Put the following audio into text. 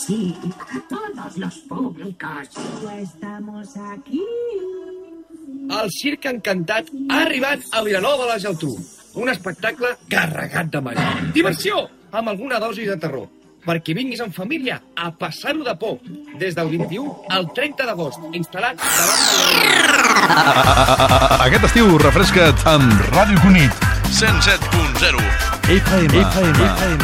Sí, todos los públicos. Estamos aquí. El Circ Encantat ha arribat a Vilanova de la Geltrú. Un espectacle carregat de màgia. Diversió, amb alguna dosi de terror. Perquè vinguis en família a passar-ho de por. Des del 21 al 30 d'agost. Instal·lat davant de Aquest estiu refresca't amb Ràdio Cunit. 107.0 FM.